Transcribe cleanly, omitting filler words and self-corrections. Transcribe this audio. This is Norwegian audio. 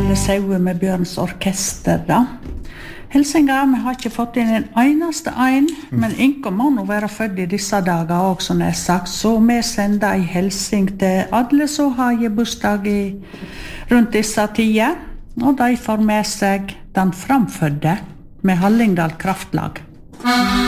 eller Saue med Bjørns orkester da. Hilsinger, vi har ikke fått inn en eneste en, men ingen må nå være født i disse dager også, som jeg sagt, så vi sender en hilsing til alle som har bursdag rundt disse tider, og de får med seg den framfødde med Hallingdal Kraftlag.